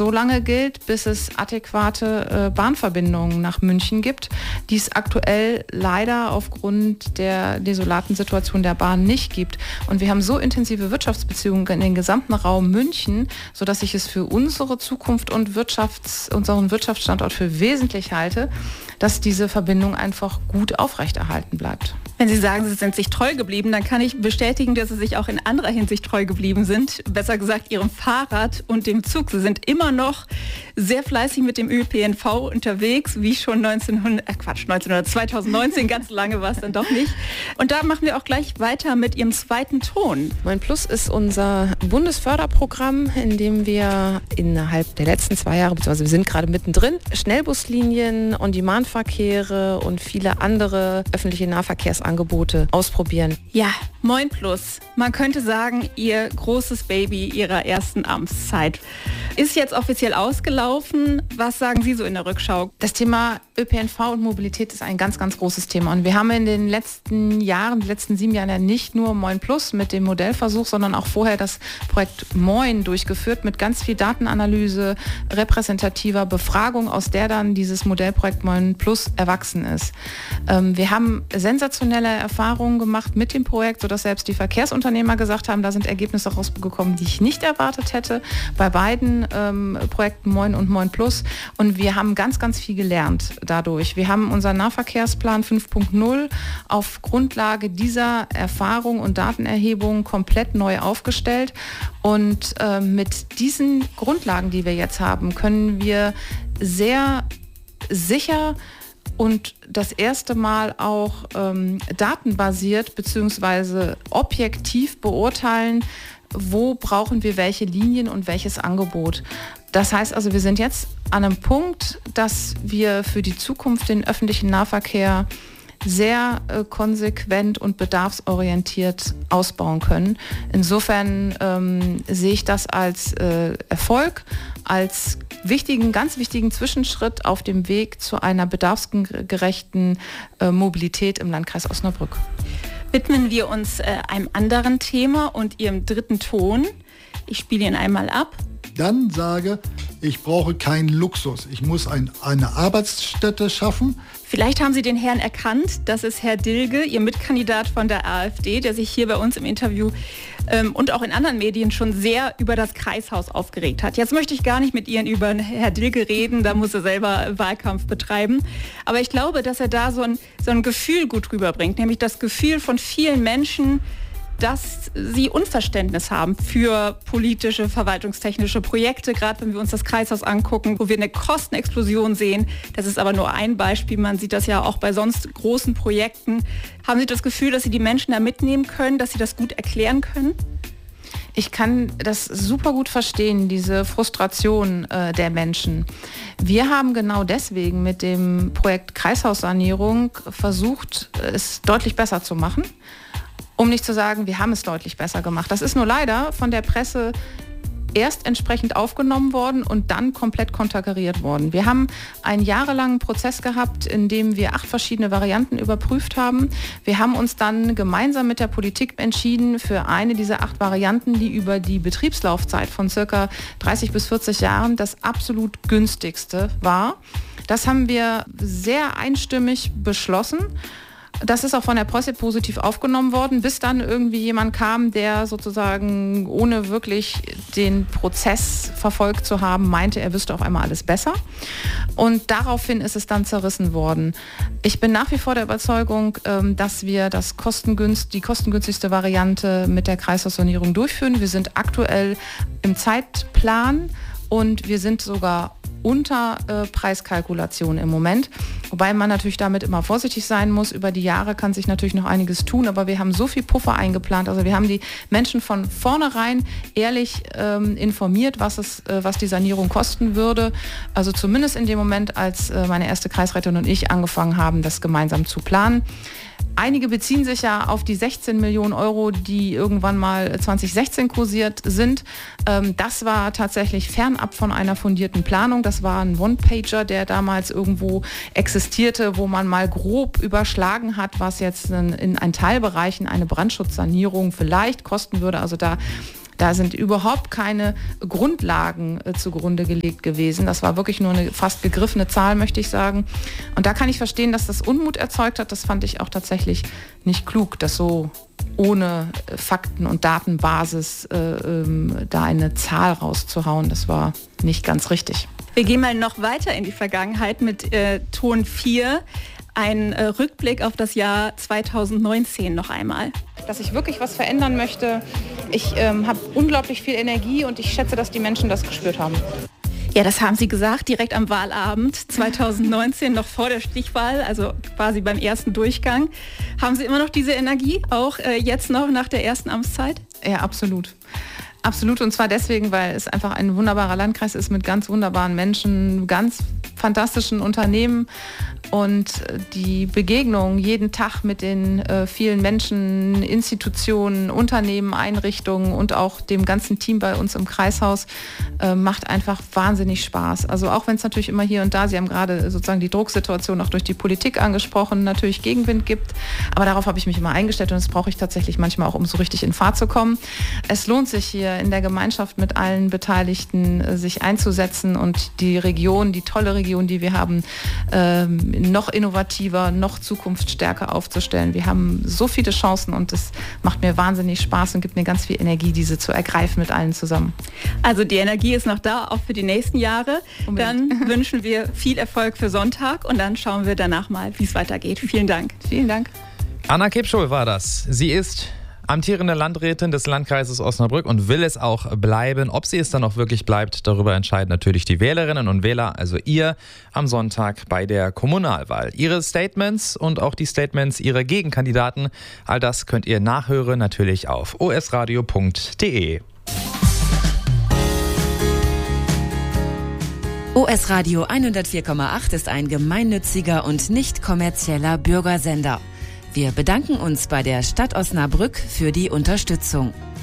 so lange gilt, bis es adäquate Bahnverbindungen nach München gibt, die es aktuell leider aufgrund der desolaten Situation der Bahn nicht gibt. Und wir haben so intensive Wirtschaftsbeziehungen in den gesamten Raum München, sodass ich es für unsere Zukunft und unseren Wirtschaftsstandort für wesentlich halte, dass diese Verbindung einfach gut aufrechterhalten bleibt. Wenn Sie sagen, Sie sind sich treu geblieben, dann kann ich bestätigen, dass Sie sich auch in anderer Hinsicht treu geblieben sind. Besser gesagt, Ihrem Fahrrad und dem Zug. Sie sind immer noch sehr fleißig mit dem ÖPNV unterwegs, wie schon 2019, ganz lange war es dann doch nicht. Und da machen wir auch gleich weiter mit Ihrem zweiten Ton. Moin Plus ist unser Bundesförderprogramm, in dem wir innerhalb der letzten 2 Jahre, beziehungsweise wir sind gerade mittendrin, Schnellbuslinien, On-Demand-Verkehre und viele andere öffentliche Nahverkehrsangebote ausprobieren. Ja, Moin Plus. Man könnte sagen, Ihr großes Baby Ihrer ersten Amtszeit ist jetzt offiziell ausgelaufen. Was sagen Sie so in der Rückschau? Das Thema ÖPNV und Mobilität ist ein ganz, ganz großes Thema. Und wir haben in den letzten 7 Jahren ja nicht nur Moin Plus mit dem Modellversuch, sondern auch vorher das Projekt Moin durchgeführt mit ganz viel Datenanalyse, repräsentativer Befragung, aus der dann dieses Modellprojekt Moin Plus erwachsen ist. Wir haben sensationelle Erfahrungen gemacht mit dem Projekt, sodass selbst die Verkehrsunternehmer gesagt haben, da sind Ergebnisse rausgekommen, die ich nicht erwartet hätte, bei beiden Projekten Moin und Moin Plus. Und wir haben ganz, ganz viel gelernt dadurch. Wir haben unseren Nahverkehrsplan 5.0 auf Grundlage dieser Erfahrung und Datenerhebung komplett neu aufgestellt. Und mit diesen Grundlagen, die wir jetzt haben, können wir sehr sicher und das erste Mal auch datenbasiert bzw. objektiv beurteilen, wo brauchen wir welche Linien und welches Angebot. Das heißt also, wir sind jetzt an einem Punkt, dass wir für die Zukunft den öffentlichen Nahverkehr sehr konsequent und bedarfsorientiert ausbauen können. Insofern sehe ich das als Erfolg, als ganz wichtigen Zwischenschritt auf dem Weg zu einer bedarfsgerechten Mobilität im Landkreis Osnabrück. Widmen wir uns einem anderen Thema und Ihrem dritten Ton. Ich spiele ihn einmal ab. Dann sage, ich brauche keinen Luxus. Ich muss eine Arbeitsstätte schaffen. Vielleicht haben Sie den Herrn erkannt. Das ist Herr Dilge, Ihr Mitkandidat von der AfD, der sich hier bei uns im Interview und auch in anderen Medien schon sehr über das Kreishaus aufgeregt hat. Jetzt möchte ich gar nicht mit Ihnen über Herrn Dilge reden, da muss er selber Wahlkampf betreiben. Aber ich glaube, dass er da so ein Gefühl gut rüberbringt, nämlich das Gefühl von vielen Menschen, dass sie Unverständnis haben für politische, verwaltungstechnische Projekte, gerade wenn wir uns das Kreishaus angucken, wo wir eine Kostenexplosion sehen. Das ist aber nur ein Beispiel, man sieht das ja auch bei sonst großen Projekten. Haben Sie das Gefühl, dass Sie die Menschen da mitnehmen können, dass Sie das gut erklären können? Ich kann das super gut verstehen, diese Frustration der Menschen. Wir haben genau deswegen mit dem Projekt Kreishaussanierung versucht, es deutlich besser zu machen. Um nicht zu sagen, wir haben es deutlich besser gemacht. Das ist nur leider von der Presse erst entsprechend aufgenommen worden und dann komplett konterkariert worden. Wir haben einen jahrelangen Prozess gehabt, in dem wir 8 verschiedene Varianten überprüft haben. Wir haben uns dann gemeinsam mit der Politik entschieden für eine dieser 8 Varianten, die über die Betriebslaufzeit von circa 30 bis 40 Jahren das absolut günstigste war. Das haben wir sehr einstimmig beschlossen. Das ist auch von der Presse positiv aufgenommen worden, bis dann irgendwie jemand kam, der sozusagen ohne wirklich den Prozess verfolgt zu haben, meinte, er wüsste auf einmal alles besser. Und daraufhin ist es dann zerrissen worden. Ich bin nach wie vor der Überzeugung, dass wir die kostengünstigste Variante mit der Kreishaussanierung durchführen. Wir sind aktuell im Zeitplan und wir sind sogar unter Preiskalkulation im Moment. Wobei man natürlich damit immer vorsichtig sein muss. Über die Jahre kann sich natürlich noch einiges tun, aber wir haben so viel Puffer eingeplant. Also wir haben die Menschen von vornherein ehrlich informiert, was die Sanierung kosten würde. Also zumindest in dem Moment, als meine erste Kreisrätin und ich angefangen haben, das gemeinsam zu planen. Einige beziehen sich ja auf die 16 Millionen Euro, die irgendwann mal 2016 kursiert sind. Das war tatsächlich fernab von einer fundierten Planung. Das war ein One-Pager, der damals irgendwo existierte, wo man mal grob überschlagen hat, was jetzt in ein Teilbereichen eine Brandschutzsanierung vielleicht kosten würde. Also da Da sind überhaupt keine Grundlagen zugrunde gelegt gewesen. Das war wirklich nur eine fast gegriffene Zahl, möchte ich sagen. Und da kann ich verstehen, dass das Unmut erzeugt hat. Das fand ich auch tatsächlich nicht klug, das so ohne Fakten- und Datenbasis da eine Zahl rauszuhauen. Das war nicht ganz richtig. Wir gehen mal noch weiter in die Vergangenheit mit Ton 4. Ein Rückblick auf das Jahr 2019 noch einmal. Dass ich wirklich was verändern möchte. Ich habe unglaublich viel Energie und ich schätze, dass die Menschen das gespürt haben. Ja, das haben Sie gesagt, direkt am Wahlabend 2019, noch vor der Stichwahl, also quasi beim ersten Durchgang. Haben Sie immer noch diese Energie, auch jetzt noch nach der ersten Amtszeit? Ja, absolut. Absolut, und zwar deswegen, weil es einfach ein wunderbarer Landkreis ist mit ganz wunderbaren Menschen, ganz fantastischen Unternehmen und die Begegnung jeden Tag mit den vielen Menschen, Institutionen, Unternehmen, Einrichtungen und auch dem ganzen Team bei uns im Kreishaus macht einfach wahnsinnig Spaß. Also auch wenn es natürlich immer hier und da, Sie haben gerade sozusagen die Drucksituation auch durch die Politik angesprochen, natürlich Gegenwind gibt, aber darauf habe ich mich immer eingestellt und das brauche ich tatsächlich manchmal auch, um so richtig in Fahrt zu kommen. Es lohnt sich hier in der Gemeinschaft mit allen Beteiligten sich einzusetzen und die Region, die tolle Region, die wir haben, noch innovativer, noch zukunftsstärker aufzustellen. Wir haben so viele Chancen und es macht mir wahnsinnig Spaß und gibt mir ganz viel Energie, diese zu ergreifen mit allen zusammen. Also die Energie ist noch da, auch für die nächsten Jahre. Unbedingt. Dann wünschen wir viel Erfolg für Sonntag und dann schauen wir danach mal, wie es weitergeht. Vielen Dank. Vielen Dank. Anna Kebschol war das. Sie ist amtierende Landrätin des Landkreises Osnabrück und will es auch bleiben. Ob sie es dann auch wirklich bleibt, darüber entscheiden natürlich die Wählerinnen und Wähler, also ihr, am Sonntag bei der Kommunalwahl. Ihre Statements und auch die Statements ihrer Gegenkandidaten, all das könnt ihr nachhören natürlich auf osradio.de. OS Radio 104,8 ist ein gemeinnütziger und nicht kommerzieller Bürgersender. Wir bedanken uns bei der Stadt Osnabrück für die Unterstützung.